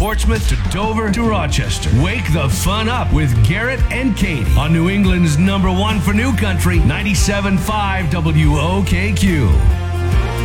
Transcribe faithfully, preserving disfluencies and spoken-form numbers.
Portsmouth to Dover to Rochester. Wake the fun up with Garrett and Katie on New England's number one for New Country, ninety-seven point five W O K Q.